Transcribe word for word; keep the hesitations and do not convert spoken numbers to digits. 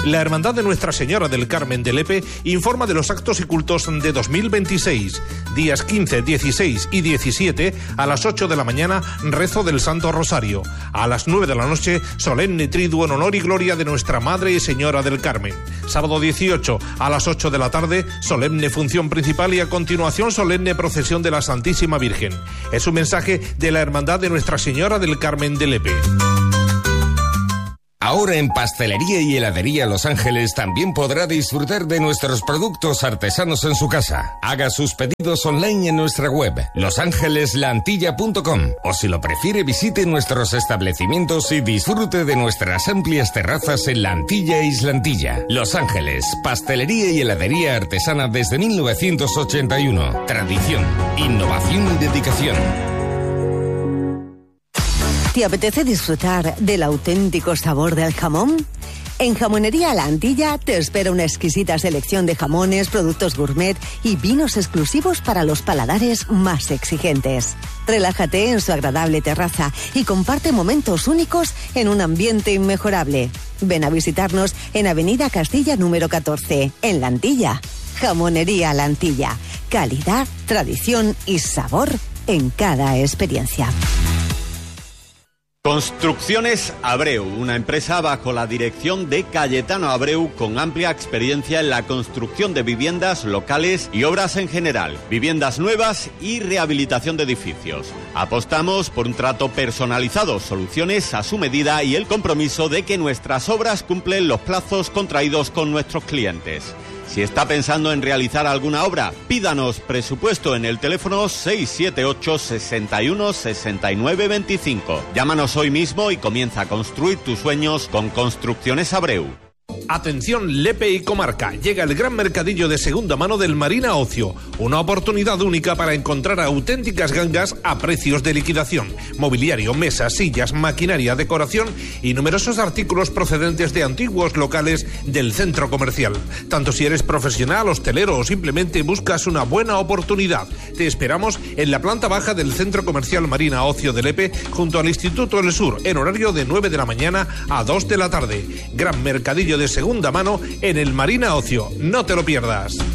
La Hermandad de Nuestra Señora del Carmen de Lepe informa de los actos y cultos de dos mil veintiséis. Días quince, dieciséis y diecisiete, a las ocho de la mañana, rezo del Santo Rosario. A las nueve de la noche, solemne triduo en honor y gloria de Nuestra Madre y Señora del Carmen. Sábado dieciocho, a las ocho de la tarde, solemne función principal y a continuación solemne procesión de la Santísima Virgen. Es un mensaje de la Hermandad de Nuestra Señora del Carmen de Lepe. Ahora en Pastelería y Heladería Los Ángeles también podrá disfrutar de nuestros productos artesanos en su casa. Haga sus pedidos online en nuestra web los ángeles la antilla punto com o si lo prefiere visite nuestros establecimientos y disfrute de nuestras amplias terrazas en La Antilla e Islantilla. Los Ángeles, Pastelería y Heladería artesana desde mil novecientos ochenta y uno. Tradición, innovación y dedicación. ¿Te apetece disfrutar del auténtico sabor del jamón? En Jamonería La Antilla te espera una exquisita selección de jamones, productos gourmet y vinos exclusivos para los paladares más exigentes. Relájate en su agradable terraza y comparte momentos únicos en un ambiente inmejorable. Ven a visitarnos en Avenida Castilla número catorce, en La Antilla. Jamonería La Antilla. Calidad, tradición y sabor en cada experiencia. Construcciones Abreu, una empresa bajo la dirección de Cayetano Abreu con amplia experiencia en la construcción de viviendas locales y obras en general, viviendas nuevas y rehabilitación de edificios. Apostamos por un trato personalizado, soluciones a su medida y el compromiso de que nuestras obras cumplen los plazos contraídos con nuestros clientes. Si está pensando en realizar alguna obra, pídanos presupuesto en el teléfono seis siete ocho, seis uno, seis nueve dos cinco. Llámanos hoy mismo y comienza a construir tus sueños con Construcciones Abreu. Atención Lepe y comarca, llega el gran mercadillo de segunda mano del Marina Ocio, una oportunidad única para encontrar auténticas gangas a precios de liquidación, mobiliario, mesas, sillas, maquinaria, decoración y numerosos artículos procedentes de antiguos locales del centro comercial. Tanto si eres profesional, hostelero o simplemente buscas una buena oportunidad, te esperamos en la planta baja del centro comercial Marina Ocio de Lepe junto al Instituto del Sur en horario de nueve de la mañana a dos de la tarde. Gran mercadillo de segunda mano en el Marina Ocio. No te lo pierdas.